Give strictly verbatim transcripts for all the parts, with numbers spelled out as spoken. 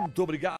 Muito obrigado,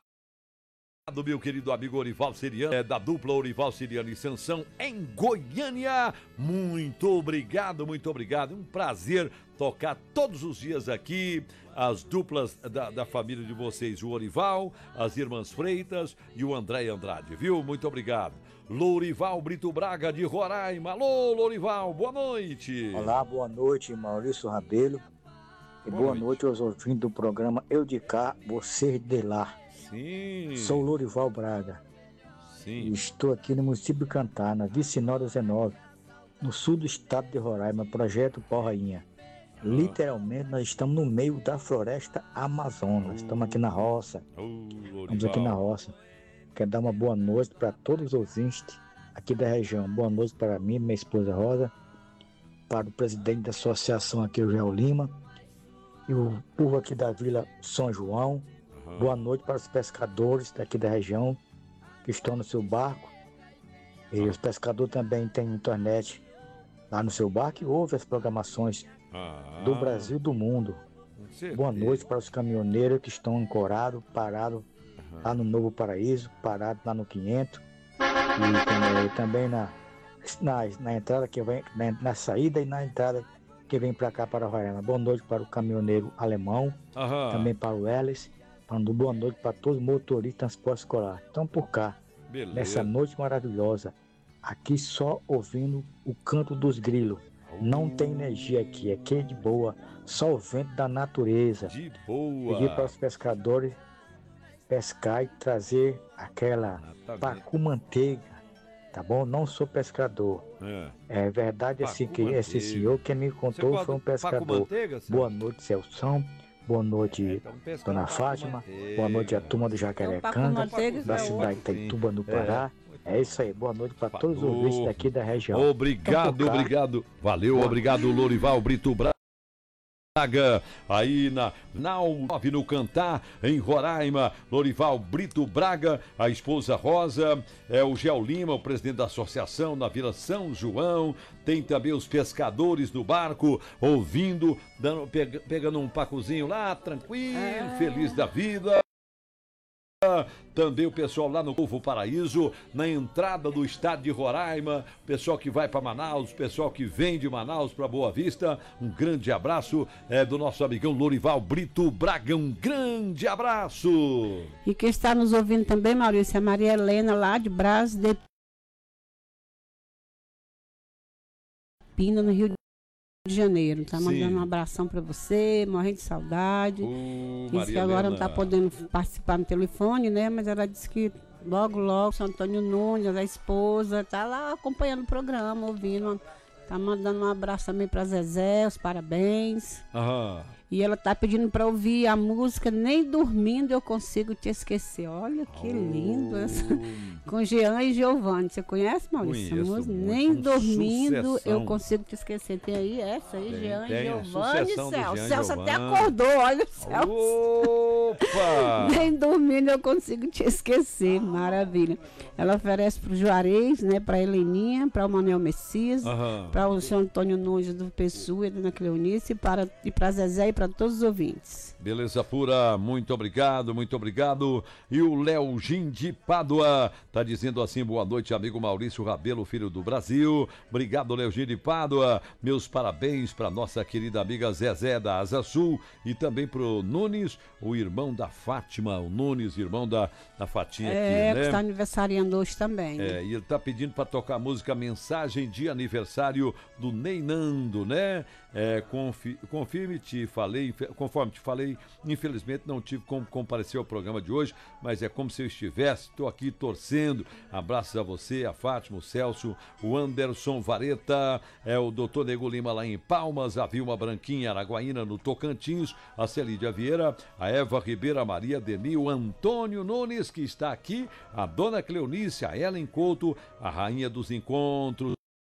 meu querido amigo Orival Siriano, é, da dupla Orival Siriano e Sansão em Goiânia. Muito obrigado, muito obrigado. Um prazer tocar todos os dias aqui as duplas da, da família de vocês, o Orival, as irmãs Freitas e o André Andrade, viu? Muito obrigado. Lourival Brito Braga de Roraima. Alô, Lourival, boa noite. Olá, boa noite, Maurício Rabelo. E boa, boa noite. noite aos ouvintes do programa Eu de Cá, Você de Lá. Sim. Sou Lourival Braga. Sim. E estou aqui no município de Cantana, Vicinória dezenove, no sul do estado de Roraima, projeto Pau Rainha. Ah. Literalmente nós estamos no meio da floresta Amazonas. Uh. Estamos aqui na roça. Uh, estamos aqui na roça. Quero dar uma boa noite para todos os ouvintes aqui da região. Boa noite para mim, minha esposa Rosa, para o presidente da associação aqui, o Geo Lima, e o povo aqui da Vila São João. Uhum. Boa noite para os pescadores daqui da região que estão no seu barco. E uhum. os pescadores também têm internet lá no seu barco e ouvem as programações uhum. do Brasil e do mundo. Boa noite para os caminhoneiros que estão ancorados, parados uhum. lá no Novo Paraíso, parados lá no quinhentos. E também, também na, na, na entrada que vem, na, na saída e na entrada que vem para cá, para Roraima. Boa noite para o caminhoneiro alemão, uhum. também para o Elis. Boa noite para todos os motoristas de transporte escolar. Estão por cá, beleza. Nessa noite maravilhosa, aqui só ouvindo o canto dos grilos. Uh. Não tem energia aqui, aqui é de boa, só o vento da natureza. De boa. Pedir para os pescadores pescar e trazer aquela ah, tá pacu manteiga, tá bom? Não sou pescador. É, é verdade pacu assim que manteiga. Esse senhor que me contou foi um pescador. Manteiga, boa noite, Celção. Boa noite, é, então, Dona Fátima. Manteiga. Boa noite a turma do Jacarecanga, então, da cidade de Itaituba, no Pará. É. é isso aí, boa noite para todos os ouvintes daqui da região. Obrigado, obrigado. Valeu, boa. Obrigado, Lourival Brito Braga. Aí na nove no Cantar, em Roraima, Lourival Brito Braga, a esposa Rosa, é o Geo Lima, o presidente da associação na Vila São João, tem também os pescadores do barco, ouvindo, dando, pega, pegando um pacuzinho lá, tranquilo, é. feliz da vida. Também o pessoal lá no Novo Paraíso, na entrada do estado de Roraima, pessoal que vai para Manaus, pessoal que vem de Manaus para Boa Vista, um grande abraço é, do nosso amigão Lourival Brito Braga, um grande abraço. E quem está nos ouvindo também, Maurício, é a Maria Helena lá de Brás de Pina, no Rio de Janeiro, tá mandando Sim. um abração pra você, morrendo de saudade. Uh, disse que agora Helena. Não tá podendo participar no telefone, né? Mas ela disse que logo, logo, o Antônio Nunes, a esposa, tá lá acompanhando o programa, ouvindo. Tá mandando um abraço também pra Zezé, os parabéns. Aham. E ela tá pedindo pra ouvir a música Nem Dormindo Eu Consigo Te Esquecer. Olha que oh. lindo essa. Com Jean e Giovanni. Você conhece, Maurício? Conheço, música? Nem Dormindo sucessão. Eu Consigo Te Esquecer. Tem aí essa aí, tem, Jean tem, e Giovanni. Celso. Celso até Giovanni. Acordou, olha o Celso. Opa! Nem Dormindo Eu Consigo Te Esquecer. Maravilha. Ela oferece pro Juarez, né? Pra Heleninha, pra o Manuel Messias, uhum. pra o senhor Antônio Nunes do Pessoa e da Dona Cleonice, e para, e pra Zezé e para todos os ouvintes. Beleza pura, muito obrigado, muito obrigado. E o Léo Gin de Pádua tá dizendo assim: boa noite, amigo Maurício Rabelo, filho do Brasil. Obrigado, Léo Gin de Pádua. Meus parabéns para nossa querida amiga Zezé da Asa Sul e também pro Nunes, o irmão da Fátima, o Nunes, irmão da, da Fatinha é, aqui, né? que está aniversariando hoje também. É, e ele tá pedindo para tocar a música Mensagem de Aniversário do Neinando, né? É, confi, confirme, te falei, conforme te falei, infelizmente não tive como comparecer ao programa de hoje, mas é como se eu estivesse, estou aqui torcendo. Abraços a você, a Fátima, o Celso, o Anderson Vareta, é o doutor Nego Lima lá em Palmas, a Vilma Branquinha Araguaína no Tocantins, a Celídia Vieira, a Eva Ribeira, a Maria Deni, o Antônio Nunes, que está aqui, a Dona Cleonice, a Ellen Couto, a Rainha dos Encontros.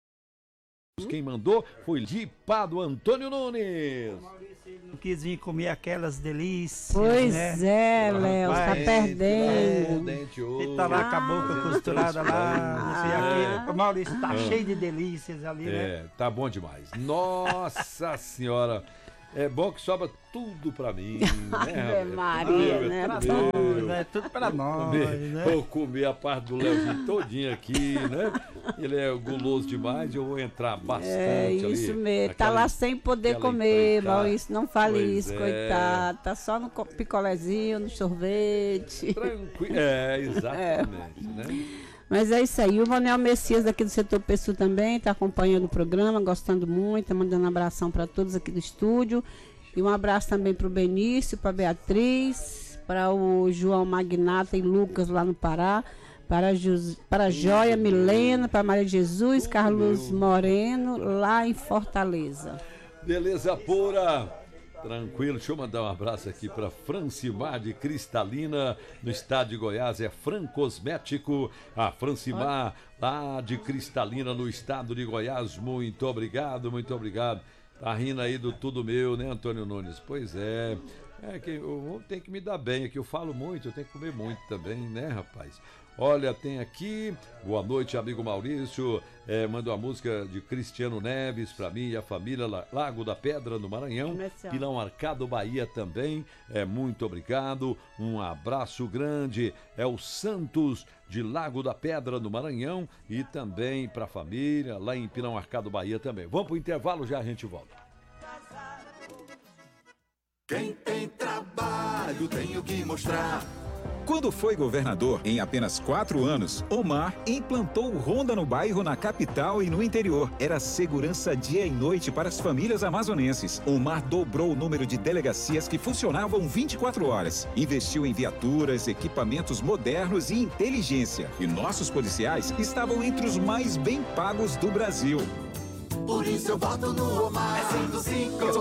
Quem mandou foi de Pádua, Antônio Nunes. Não quis vir comer aquelas delícias. Pois né? é, Léo, tá perdendo. É, ele tá lá com a boca costurada lá. Ah. O Maurício tá ah. cheio de delícias ali, é, né? É, tá bom demais. Nossa Senhora. É bom que sobra tudo pra mim, né? Ave Maria, né? Tá bom, né? Tudo para nós, comer, né? Vou comer a parte do Leozinho todinho aqui, né? Ele é guloso demais, eu vou entrar bastante é, ali. É isso mesmo, tá lá sem poder comer, Maurício, não fale pois isso, é. coitado. Tá só no picolézinho, no sorvete. Tranquilo, é, exatamente, é. né? Mas é isso aí. O Ronel Messias, daqui do setor Pessoa também, está acompanhando o programa, gostando muito, tá mandando um abração para todos aqui do estúdio. E um abraço também para o Benício, para a Beatriz, para o João Magnata e Lucas lá no Pará, para a, Jus, para a Joia Milena, para Maria Jesus, Carlos Moreno, lá em Fortaleza. Beleza pura. Tranquilo, deixa eu mandar um abraço aqui para Francimar de Cristalina, no estado de Goiás, é Fran Cosmético, a Francimar lá de Cristalina, no estado de Goiás, muito obrigado, muito obrigado. Tá rindo aí do tudo meu, né, Antônio Nunes? Pois é, é que eu tenho que me dar bem aqui, eu falo muito, eu tenho que comer muito também, né, rapaz? Olha, tem aqui, boa noite, amigo Maurício, é, manda uma música de Cristiano Neves para mim e a família Lago da Pedra, no Maranhão, Pilão Arcado, Bahia também, é, muito obrigado, um abraço grande, é o Santos de Lago da Pedra, no Maranhão, e também para a família, lá em Pilão Arcado, Bahia também. Vamos pro intervalo, já a gente volta. Quem tem trabalho tem o que mostrar. Quando foi governador, em apenas quatro anos, Omar implantou o Ronda no bairro, na capital e no interior. Era segurança dia e noite para as famílias amazonenses. Omar dobrou o número de delegacias que funcionavam vinte e quatro horas. Investiu em viaturas, equipamentos modernos e inteligência. E nossos policiais estavam entre os mais bem pagos do Brasil. Por isso eu voto no Omar. É cento e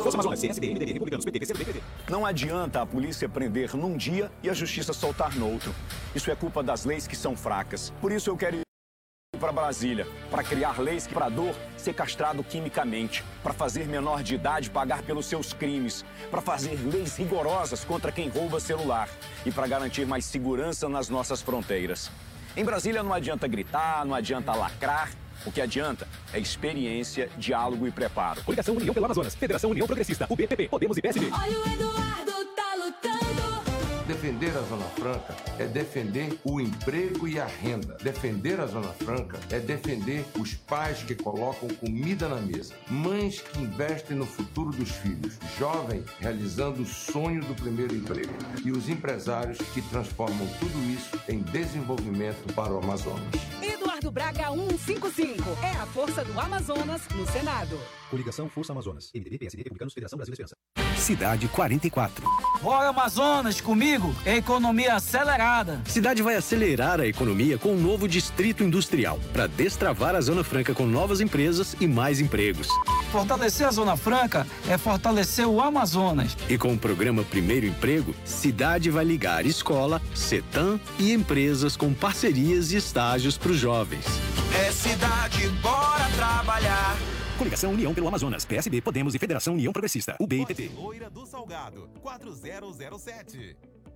cinco. Não adianta a polícia prender num dia e a justiça soltar no outro. Isso é culpa das leis que são fracas. Por isso eu quero ir para Brasília, para criar leis que para dor ser castrado quimicamente, para fazer menor de idade pagar pelos seus crimes, para fazer leis rigorosas contra quem rouba celular e para garantir mais segurança nas nossas fronteiras. Em Brasília não adianta gritar, não adianta lacrar. O que adianta é experiência, diálogo e preparo. Coligação União pelo Amazonas, Federação União Progressista, U B P P, Podemos e P S D. Olha o Eduardo tá lutando. Defender a Zona Franca é defender o emprego e a renda. Defender a Zona Franca é defender os pais que colocam comida na mesa, mães que investem no futuro dos filhos, jovens realizando o sonho do primeiro emprego e os empresários que transformam tudo isso em desenvolvimento para o Amazonas. Eduardo Braga cento e cinquenta e cinco é a força do Amazonas no Senado. Coligação Força Amazonas, M D B, P S D, Republicanos, Federação Brasil Esperança. Cidade quarenta e quatro. Bora Amazonas, comigo, é economia acelerada. Cidade vai acelerar a economia com um novo distrito industrial, para destravar a Zona Franca com novas empresas e mais empregos. Fortalecer a Zona Franca é fortalecer o Amazonas. E com o programa Primeiro Emprego, Cidade vai ligar escola, CETAM e empresas com parcerias e estágios para os jovens. É cidade, bora trabalhar. Coligação União pelo Amazonas, P S B, Podemos e Federação União Progressista, U B e P P. Loira do Salgado, quatro zero zero sete.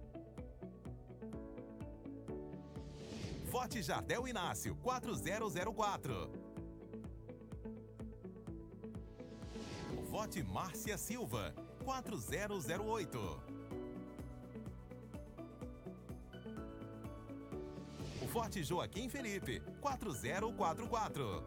Forte Jardel Inácio, quatro zero zero quatro. Vote Márcia Silva, quatro zero zero oito. O Forte Joaquim Felipe, quatro zero quatro quatro.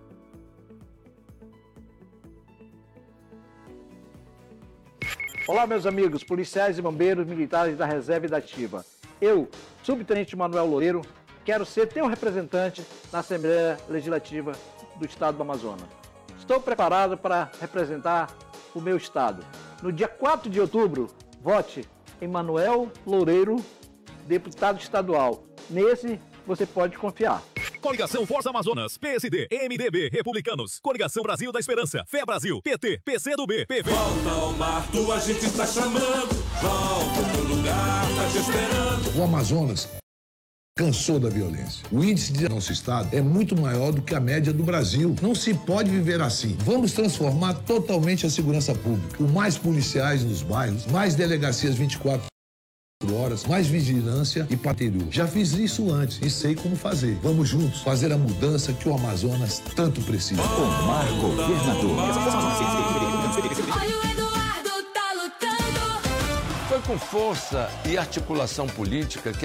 Olá, meus amigos, policiais e bombeiros militares da Reserva e da Ativa. Eu, subtenente Manuel Loureiro, quero ser teu representante na Assembleia Legislativa do Estado do Amazonas. Estou preparado para representar o meu estado. No dia quatro de outubro, vote em Manuel Loureiro, deputado estadual. Nesse, você pode confiar. Coligação Força Amazonas, P S D, M D B, Republicanos, Coligação Brasil da Esperança, Fé Brasil, P T, P C do B, P V. Volta ao mar, tua gente está chamando. Volta pro lugar, tá te esperando. O Amazonas cansou da violência. O índice de nosso estado é muito maior do que a média do Brasil. Não se pode viver assim. Vamos transformar totalmente a segurança pública. Com mais policiais nos bairros, mais delegacias vinte e quatro horas, mais vigilância e patrulha. Já fiz isso antes e sei como fazer. Vamos juntos fazer a mudança que o Amazonas tanto precisa. Omar Governador. Olha o Eduardo tá lutando. Foi com força e articulação política que